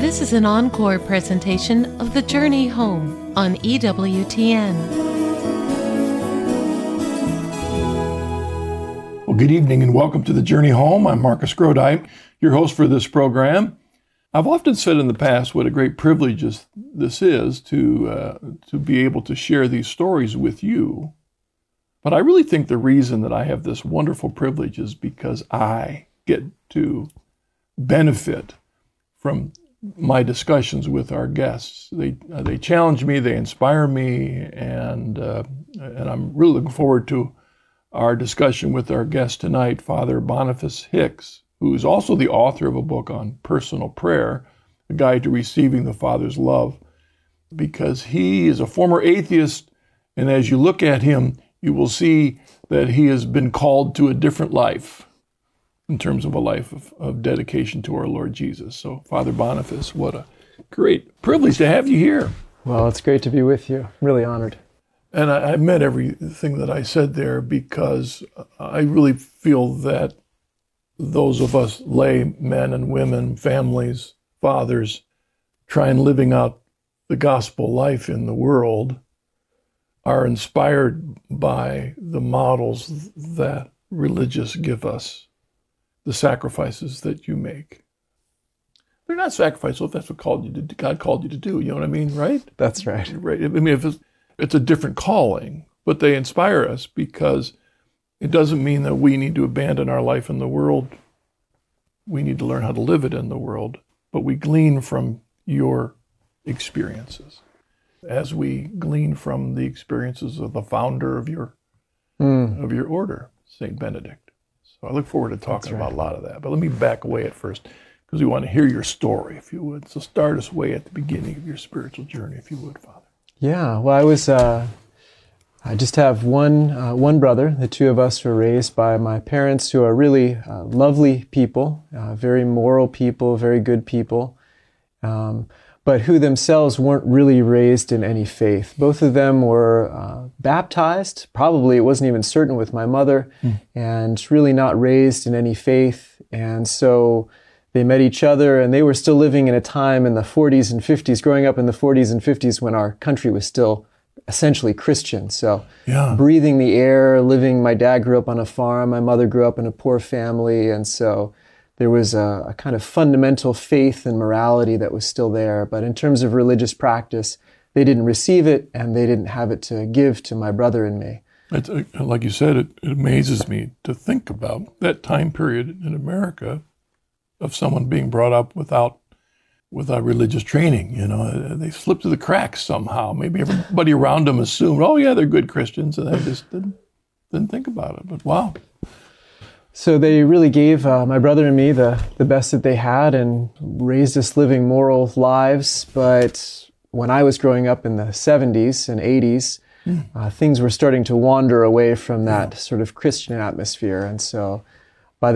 This is an encore presentation of The Journey Home on EWTN. Well, good evening and welcome to The Journey Home. I'm Marcus Grodi, your host for this program. I've often said in the past what a great privilege this is to be able to share these stories with you. But I really think the reason that I have this wonderful privilege is because I get to benefit from my discussions with our guests. They challenge me, they inspire me, and I'm really looking forward to our discussion with our guest tonight, Father Boniface Hicks, who is also the author of a book on personal prayer, A Guide to Receiving the Father's Love, because he is a former atheist, and as you look at him, you will see that he has been called to a different life in terms of a life of dedication to our Lord Jesus. So, Father Boniface, what a great privilege to have you here. Well, it's great to be with you. I'm really honored. And I meant everything that I said there because I really feel that those of us lay men and women, families, fathers, trying living out the gospel life in the world are inspired by the models that religious give us. The sacrifices that you make. They're not sacrifices, if that's what God called you to do, you know what I mean, right? That's right. Right. I mean, if it's a different calling, but they inspire us because it doesn't mean that we need to abandon our life in the world. We need to learn how to live it in the world, but we glean from your experiences as we glean from the experiences of the founder of your order, St. Benedict. So I look forward to talking about a lot of that. But let me back away at first, because we want to hear your story, if you would. So start us way at the beginning of your spiritual journey, if you would, Father. Yeah, well, I just have one brother. The two of us were raised by my parents, who are really lovely people, very moral people, very good people, but who themselves weren't really raised in any faith. Both of them were baptized. Probably it wasn't even certain with my mother, and really not raised in any faith. And so they met each other, and they were still living in a time in the 40s and 50s, growing up in the 40s and 50s when our country was still essentially Christian. So breathing the air, living, my dad grew up on a farm, my mother grew up in a poor family, and so there was a kind of fundamental faith and morality that was still there. But in terms of religious practice, they didn't receive it, and they didn't have it to give to my brother and me. Like you said, it amazes me to think about that time period in America of someone being brought up without religious training. You know, they slipped through the cracks somehow. Maybe everybody around them assumed, oh yeah, they're good Christians, and they just didn't think about it. But wow. So they really gave my brother and me the best that they had and raised us living moral lives. But when I was growing up in the 70s and 80s, things were starting to wander away from that sort of Christian atmosphere. And so